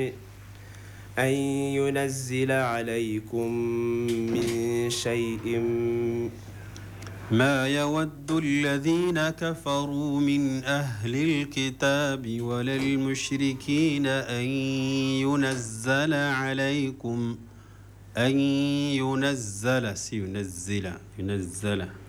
أن ينزل عليكم من شيء. ما يود الذين كفروا من أهل الكتاب ولا المشركين أن ينزل عليكم، أن ينزل